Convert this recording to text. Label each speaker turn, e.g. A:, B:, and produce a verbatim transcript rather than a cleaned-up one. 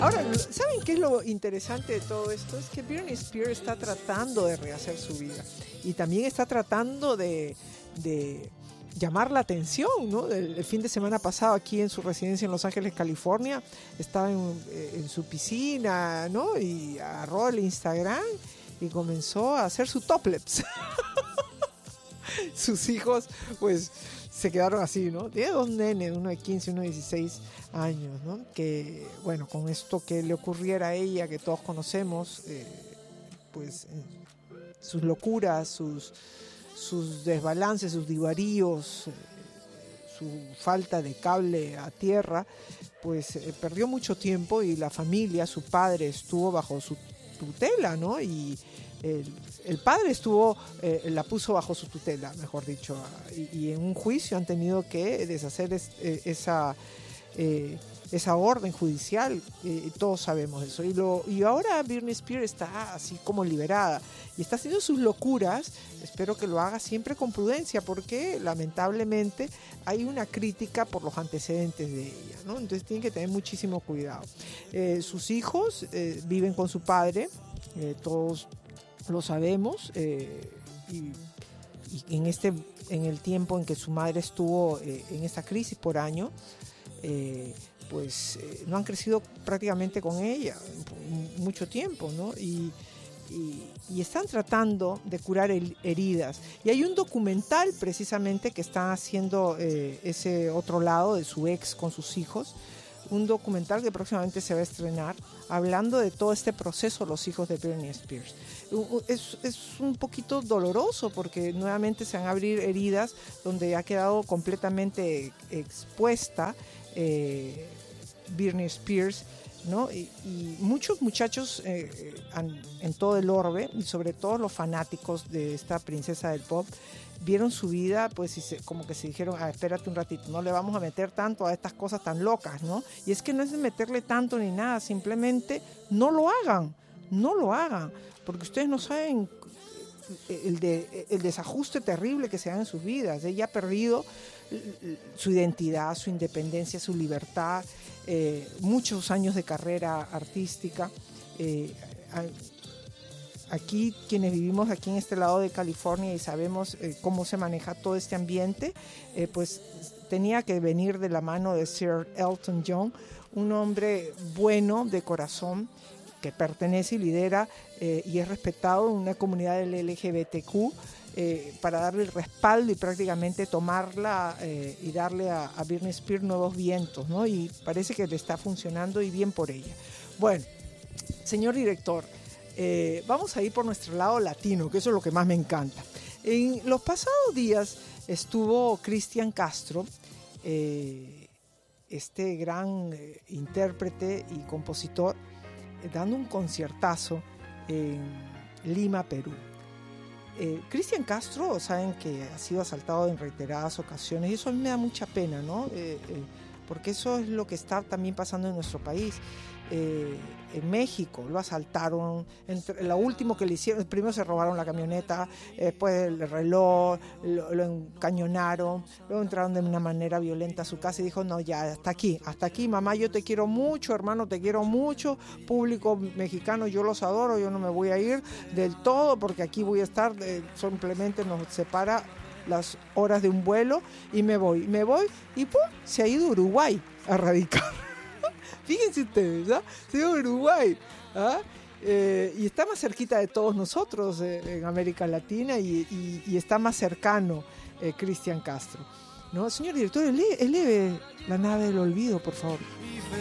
A: Ahora, ¿saben qué es lo interesante de todo esto? Es que Britney Spears está tratando de rehacer su vida y también está tratando de, de llamar la atención, ¿no? El, el fin de semana pasado aquí en su residencia en Los Ángeles, California, estaba en, en su piscina, ¿no? Y agarró el Instagram y comenzó a hacer su topless. Sus hijos, pues, se quedaron así, ¿no? Tiene dos nenes, uno de quince y uno de dieciséis años, ¿no? Que, bueno, con esto que le ocurriera a ella, que todos conocemos, eh, pues, eh, sus locuras, sus, sus desbalances, sus divaríos, eh, su falta de cable a tierra, pues, eh, perdió mucho tiempo y la familia, su padre, estuvo bajo su tutela, ¿no? Y el, el padre estuvo, eh, la puso bajo su tutela, mejor dicho, y, y en un juicio han tenido que deshacer es, eh, esa, eh, esa orden judicial, eh, todos sabemos eso. Y, lo, y ahora Britney Spears está así como liberada y está haciendo sus locuras. Espero que lo haga siempre con prudencia, porque lamentablemente hay una crítica por los antecedentes de ella, ¿no? Entonces tienen que tener muchísimo cuidado. Eh, sus hijos eh, viven con su padre, eh, todos lo sabemos, eh, y, y en este en el tiempo en que su madre estuvo eh, en esta crisis por año, eh, pues eh, no han crecido prácticamente con ella mucho tiempo, ¿no? Y, y, y están tratando de curar el, heridas. Y hay un documental precisamente que están haciendo eh, ese otro lado de su ex con sus hijos, un documental que próximamente se va a estrenar hablando de todo este proceso, los hijos de Britney Spears. Es, es un poquito doloroso porque nuevamente se van a abrir heridas donde ha quedado completamente expuesta eh, Britney Spears, ¿no? Y, y muchos muchachos eh, han, en todo el orbe, y sobre todo los fanáticos de esta princesa del pop, vieron su vida, pues, y se, como que se dijeron, ah, espérate un ratito, no le vamos a meter tanto a estas cosas tan locas, ¿no? Y es que no es meterle tanto ni nada, simplemente no lo hagan, no lo hagan, porque ustedes no saben el, de, el desajuste terrible que se da en sus vidas. Ella ha perdido su identidad, su independencia, su libertad, eh, muchos años de carrera artística. Eh, aquí, quienes vivimos aquí en este lado de California y sabemos eh, cómo se maneja todo este ambiente, eh, pues tenía que venir de la mano de Sir Elton John, un hombre bueno de corazón, que pertenece y lidera eh, y es respetado en una comunidad del L G B T Q, eh, para darle el respaldo y prácticamente tomarla eh, y darle a, a Britney Spears nuevos vientos, ¿no? Y parece que le está funcionando y bien por ella. Bueno, señor director, eh, vamos a ir por nuestro lado latino, que eso es lo que más me encanta. En los pasados días estuvo Cristian Castro, eh, este gran eh, intérprete y compositor, dando un conciertazo en Lima, Perú. Eh, Cristian Castro, saben que ha sido asaltado en reiteradas ocasiones, y eso a mí me da mucha pena, ¿no? Eh, eh, porque eso es lo que está también pasando en nuestro país. Eh, en México lo asaltaron, entre, lo último que le hicieron, primero se robaron la camioneta, eh, después el reloj, lo, lo encañonaron, luego entraron de una manera violenta a su casa y dijo, no, ya, hasta aquí, hasta aquí, mamá, yo te quiero mucho, hermano, te quiero mucho, público mexicano, yo los adoro, yo no me voy a ir del todo porque aquí voy a estar, eh, simplemente nos separa las horas de un vuelo y me voy, me voy y ¡pum!, se ha ido a Uruguay a radicar. Fíjense ustedes, ¿ah? Se ha ido a Uruguay, ¿ah? Eh, y está más cerquita de todos nosotros eh, en América Latina, y, y, y está más cercano eh, Cristian Castro, ¿no? Señor director, eleve, eleve la nave del olvido, por favor.